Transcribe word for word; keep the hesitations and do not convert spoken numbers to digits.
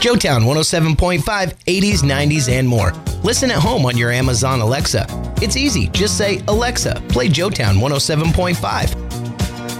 Joetown one oh seven point five, eighties, nineties, and more. Listen at home on your Amazon Alexa. It's easy. Just say, Alexa, play Joetown one oh seven point five.